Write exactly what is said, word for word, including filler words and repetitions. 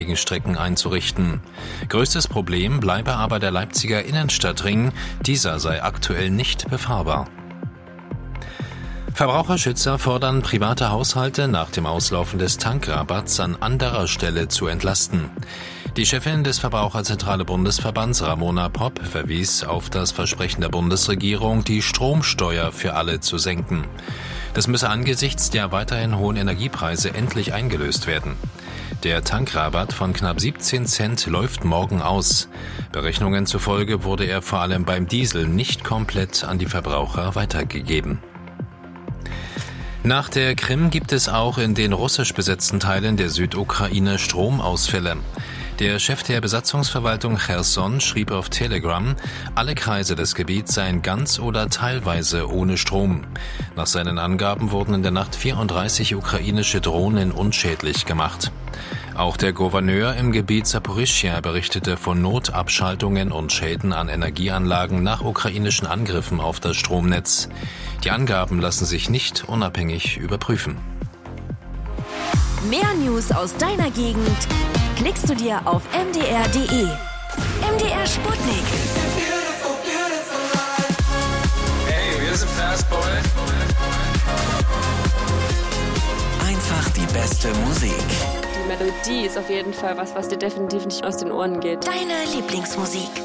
Strecken einzurichten. Größtes Problem bleibe aber der Leipziger Innenstadtring. Dieser sei aktuell nicht befahrbar. Verbraucherschützer fordern private Haushalte nach dem Auslaufen des Tankrabatts an anderer Stelle zu entlasten. Die Chefin des Verbraucherzentrale Bundesverbands Ramona Popp verwies auf das Versprechen der Bundesregierung, die Stromsteuer für alle zu senken. Das müsse angesichts der weiterhin hohen Energiepreise endlich eingelöst werden. Der Tankrabatt von knapp siebzehn Cent läuft morgen aus. Berechnungen zufolge wurde er vor allem beim Diesel nicht komplett an die Verbraucher weitergegeben. Nach der Krim gibt es auch in den russisch besetzten Teilen der Südukraine Stromausfälle. Der Chef der Besatzungsverwaltung Cherson schrieb auf Telegram, alle Kreise des Gebiets seien ganz oder teilweise ohne Strom. Nach seinen Angaben wurden in der Nacht vierunddreißig ukrainische Drohnen unschädlich gemacht. Auch der Gouverneur im Gebiet Saporischschja berichtete von Notabschaltungen und Schäden an Energieanlagen nach ukrainischen Angriffen auf das Stromnetz. Die Angaben lassen sich nicht unabhängig überprüfen. Mehr News aus deiner Gegend klickst du dir auf m d r punkt d e. M D R Sputnik. Hey, wir sind Fastboy. Einfach die beste Musik. Die Melodie ist auf jeden Fall was, was dir definitiv nicht aus den Ohren geht. Deine Lieblingsmusik.